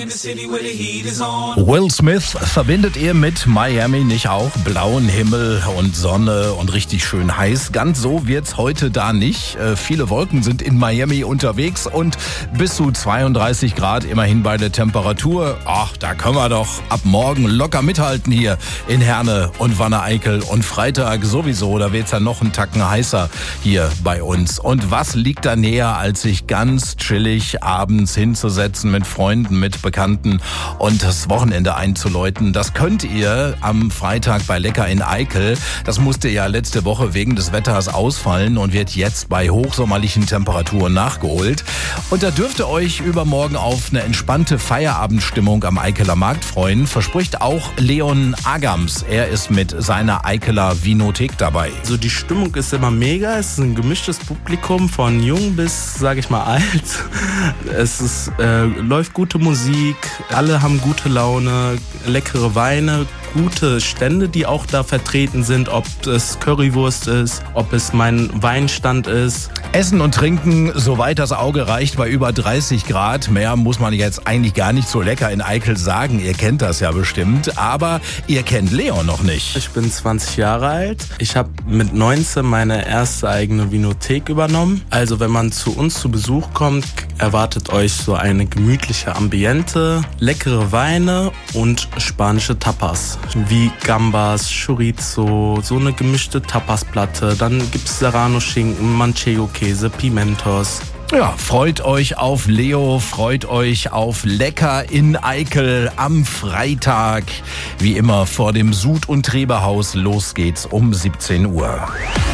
Will Smith verbindet ihr mit Miami nicht auch blauen Himmel und Sonne und richtig schön heiß? Ganz so wird's heute da nicht. Viele Wolken sind in Miami unterwegs und bis zu 32 Grad immerhin bei der Temperatur. Ach, da können wir doch ab morgen locker mithalten hier in Herne und Wanne-Eickel und Freitag sowieso. Da wird's ja noch einen Tacken heißer hier bei uns. Und was liegt da näher, als sich ganz chillig abends hinzusetzen mit Freunden, mit Bekannten und das Wochenende einzuläuten. Das könnt ihr am Freitag bei Lecker in Eickel. Das musste ja letzte Woche wegen des Wetters ausfallen und wird jetzt bei hochsommerlichen Temperaturen nachgeholt. Und da dürft ihr euch übermorgen auf eine entspannte Feierabendstimmung am Eickeler Markt freuen, verspricht auch Leon Agams. Er ist mit seiner Eickeler Vinothek dabei. Also die Stimmung ist immer mega. Es ist ein gemischtes Publikum von jung bis, sage ich mal, alt. Läuft gute Musik, alle haben gute Laune, leckere Weine, gute Stände, die auch da vertreten sind, ob es Currywurst ist, ob es mein Weinstand ist. Essen und Trinken, soweit das Auge reicht, bei über 30 Grad. Mehr muss man jetzt eigentlich gar nicht so lecker in Eickel sagen. Ihr kennt das ja bestimmt, aber ihr kennt Leon noch nicht. Ich bin 20 Jahre alt. Ich habe mit 19 meine erste eigene Vinothek übernommen. Also wenn man zu uns zu Besuch kommt, erwartet euch so eine gemütliche Ambiente, leckere Weine und spanische Tapas. Wie Gambas, Chorizo, so eine gemischte Tapasplatte. Dann gibt's Serrano-Schinken, Manchego-Käse, Pimentos. Ja, freut euch auf Leo, freut euch auf Lecker in Eickel am Freitag. Wie immer vor dem Sud- und Treberhaus. Los geht's um 17 Uhr.